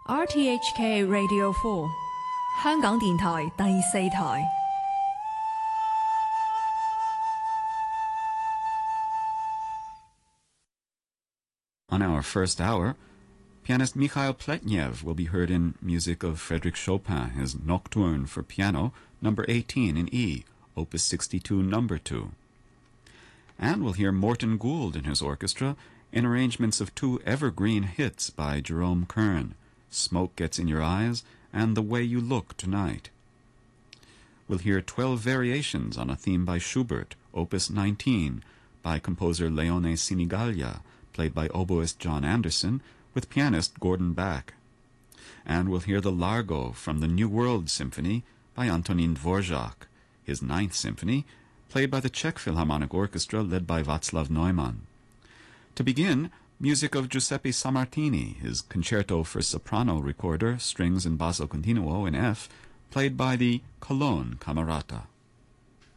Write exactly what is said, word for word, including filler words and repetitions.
R T H K Radio four 香港電台第四台。 On our first hour, pianist Mikhail Pletnev will be heard in music of Frédéric Chopin, his Nocturne for piano, number eighteen in E, opus sixty-two, number two. And we'll hear Morton Gould and his orchestra in arrangements of two evergreen hits by Jerome Kern, Smoke Gets in Your Eyes and The Way You Look Tonight. We'll hear twelve variations on a theme by Schubert, opus nineteen, by composer Leone Sinigaglia, played by oboist John Anderson, with pianist Gordon Back. And we'll hear the Largo from the New World Symphony by Antonín Dvorak, his ninth symphony, played by the Czech Philharmonic Orchestra led by Václav Neumann. To begin, music of Giuseppe Sammartini, his concerto for soprano recorder, strings and basso continuo in F, played by the Cologne Camerata.